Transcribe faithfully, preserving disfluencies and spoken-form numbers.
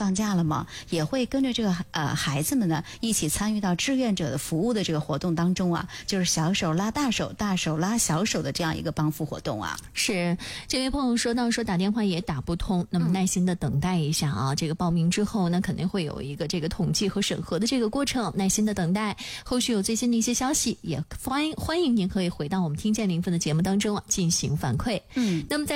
放假了嘛，也会跟着这个呃孩子们呢一起参与到志愿者的服务的这个活动当中啊，就是小手拉大手，大手拉小手的这样一个帮扶活动啊。 是，这位朋友说到说打电话也打不通，那么耐心的等待一下啊，嗯、这个报名之后呢，肯定会有一个这个统计和审核的这个过程，耐心的等待，后续有最新的一些消息，也欢迎欢迎您可以回到我们听见零分的节目当中啊进行反馈。 嗯， 那么在